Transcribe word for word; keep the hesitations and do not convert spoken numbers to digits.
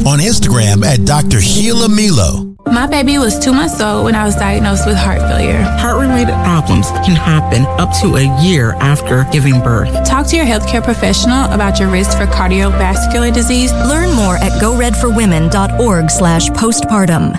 On Instagram at Doctor Sheila Milo. My baby was two months old when I was diagnosed with heart failure. Heart-related problems can happen up to a year after giving birth. Talk to your healthcare professional about your risk for cardiovascular disease. Learn more at go red for women dot org slash postpartum.